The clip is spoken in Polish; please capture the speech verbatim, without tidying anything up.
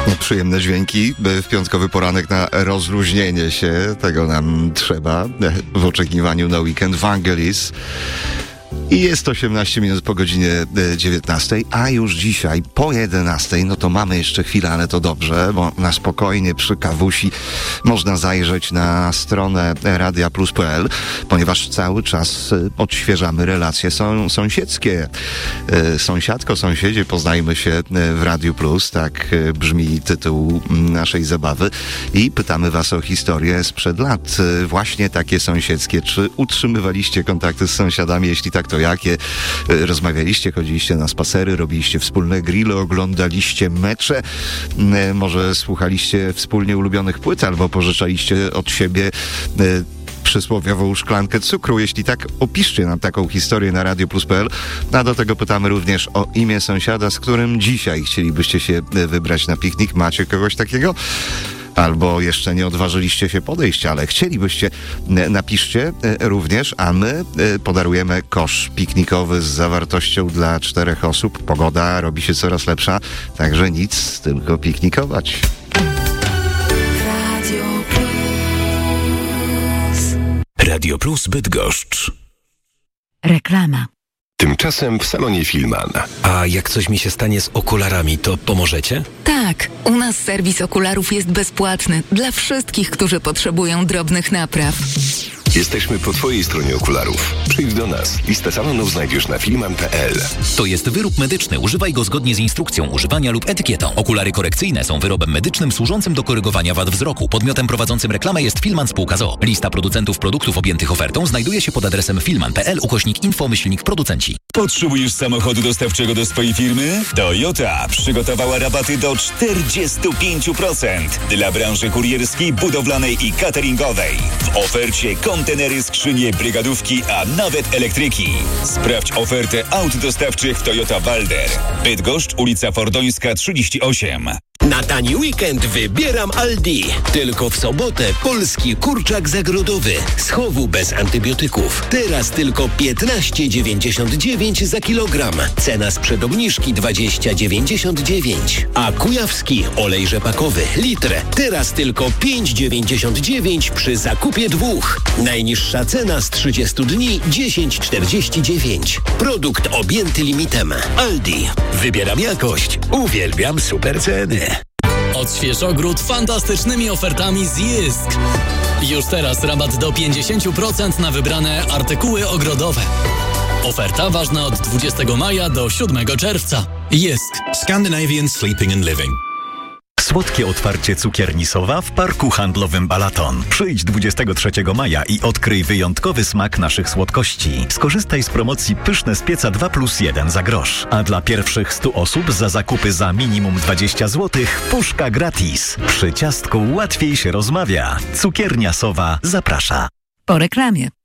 Przyjemne dźwięki w piątkowy poranek na rozluźnienie się. Tego nam trzeba w oczekiwaniu na weekend. Vangelis. I jest osiemnaście minut po godzinie dziewiętnastej, a już dzisiaj po jedenastej, no to mamy jeszcze chwilę, ale to dobrze, bo na spokojnie przy kawusi można zajrzeć na stronę radia plus kropka p l, ponieważ cały czas odświeżamy relacje są, sąsiedzkie. Sąsiadko, sąsiedzie, poznajmy się w Radiu Plus, tak brzmi tytuł naszej zabawy i pytamy was o historię sprzed lat. Właśnie takie sąsiedzkie. Czy utrzymywaliście kontakty z sąsiadami? Jeśli tak, to jakie? Rozmawialiście, chodziliście na spacery, robiliście wspólne grille, oglądaliście mecze, może słuchaliście wspólnie ulubionych płyt, albo pożyczaliście od siebie przysłowiową szklankę cukru. Jeśli tak, opiszcie nam taką historię na radio plus kropka p l. A do tego pytamy również o imię sąsiada, z którym dzisiaj chcielibyście się wybrać na piknik. Macie kogoś takiego? Albo jeszcze nie odważyliście się podejść, ale chcielibyście, napiszcie również, a my podarujemy kosz piknikowy z zawartością dla czterech osób. Pogoda robi się coraz lepsza, także nic, tylko piknikować. Radio Plus. Radio Plus Bydgoszcz. Reklama. Tymczasem w salonie Filman. A jak coś mi się stanie z okularami, to pomożecie? Tak, u nas serwis okularów jest bezpłatny dla wszystkich, którzy potrzebują drobnych napraw. Jesteśmy po twojej stronie okularów. Przyjdź do nas. Listę salonów znajdziesz na filman kropka p l. To jest wyrób medyczny. Używaj go zgodnie z instrukcją używania lub etykietą. Okulary korekcyjne są wyrobem medycznym służącym do korygowania wad wzroku. Podmiotem prowadzącym reklamę jest Filman Spółka z o o. Lista producentów produktów objętych ofertą znajduje się pod adresem filman kropka p l ukośnik info myślnik producenci. Potrzebujesz samochodu dostawczego do swojej firmy? Toyota przygotowała rabaty do czterdzieści pięć procent dla branży kurierskiej, budowlanej i cateringowej. W ofercie kontenery, skrzynie, brygadówki, a nawet elektryki. Sprawdź ofertę aut dostawczych w Toyota Walder. Bydgoszcz, ulica Fordońska trzydzieści osiem. Na tani weekend wybieram Aldi. Tylko w sobotę polski kurczak zagrodowy z chowu bez antybiotyków. Teraz tylko piętnaście dziewięćdziesiąt dziewięć za kilogram. Cena sprzed obniżki dwadzieścia dziewięćdziesiąt dziewięć. A kujawski olej rzepakowy litr. Teraz tylko pięć dziewięćdziesiąt dziewięć przy zakupie dwóch. Najniższa cena z trzydziestu dni dziesięć czterdzieści dziewięć. Produkt objęty limitem. Aldi. Wybieram jakość. Uwielbiam super ceny. Odśwież ogród fantastycznymi ofertami z Jysk. Już teraz rabat do pięćdziesiąt procent na wybrane artykuły ogrodowe. Oferta ważna od dwudziestego maja do siódmego czerwca. Jysk. Scandinavian Sleeping and Living. Słodkie otwarcie cukierni Sowa w Parku Handlowym Balaton. Przyjdź dwudziestego trzeciego maja i odkryj wyjątkowy smak naszych słodkości. Skorzystaj z promocji Pyszne z pieca dwa plus jeden za grosz. A dla pierwszych stu osób za zakupy za minimum dwadzieścia złotych puszka gratis. Przy ciastku łatwiej się rozmawia. Cukiernia Sowa zaprasza. Po reklamie.